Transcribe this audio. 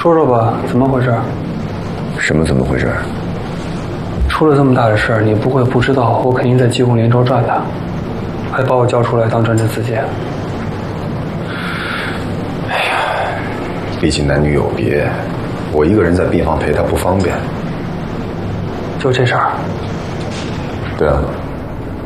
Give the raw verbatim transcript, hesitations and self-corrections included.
说说吧，怎么回事？ 什么怎么回事？ 出了这么大的事儿，你不会不知道，我肯定在吉鸿连轴转的，还把我叫出来当专职自荐。 哎呀，毕竟男女有别，我一个人在病房陪他不方便。 就这事儿？ 对啊。